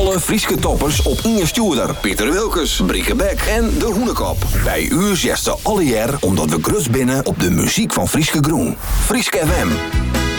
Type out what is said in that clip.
Alle Frieske toppers op Inge Stuurder, Pieter Wilkes, Brieke Beck en De Hoenekop. Bij u zesten alle jaar omdat we grut binnen op de muziek van Frieske Groen. Frieske FM.